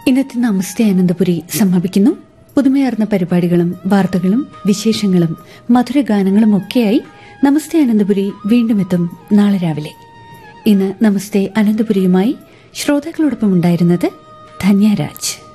ഇന്നത്തെ നമസ്തേ അനന്തപുരി സമാപിക്കുന്നു. പുതുമയാർന്ന പരിപാടികളും വാർത്തകളും വിശേഷങ്ങളും മധുരഗാനങ്ങളും ഒക്കെയായി നമസ്തേ അനന്തപുരി വീണ്ടും എത്തും നാളെ രാവിലെ. ഇന്ന് നമസ്തേ അനന്തപുരിയുമായി ശ്രോതാക്കളോടൊപ്പം ഉണ്ടായിരുന്നത് ധന്യരാജ്.